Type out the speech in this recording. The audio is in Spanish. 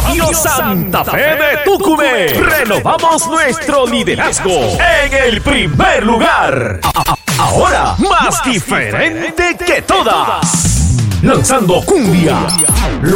Radio Santa Fe de Tucumán. Renovamos nuestro liderazgo en el primer lugar. Ahora, más diferente que todas. Lanzando cumbia.